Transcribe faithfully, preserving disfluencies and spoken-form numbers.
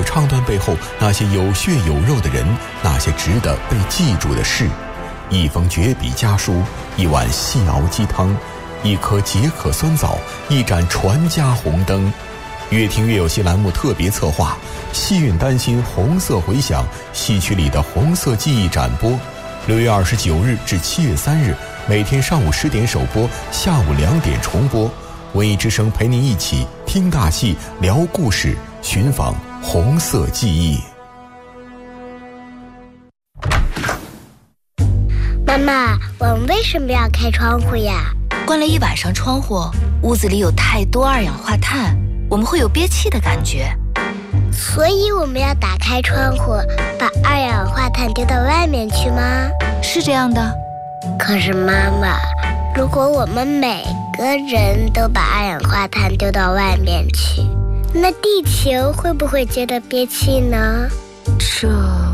有唱段背后那些有血有肉的人，那些值得被记住的事。一封绝笔家书，一碗细熬鸡汤，一颗解渴酸枣，一盏传家红灯。越听越有戏栏目特别策划，戏韵丹心红色回响，戏曲里的红色记忆展播。六月二十九日至七月三日，每天上午十点首播，下午两点重播。文艺之声陪您一起听大戏，聊故事，寻访红色记忆。 妈妈，我们为什么要开窗户呀？ 关了一晚上窗户，屋子里有太多二氧化碳，我们会有憋气的感觉。 所以我们要打开窗户，把二氧化碳丢到外面去吗？ 是这样的。 可是妈妈，如果我们每个人都把二氧化碳丢到外面去，那地球会不会觉得憋气呢？ 这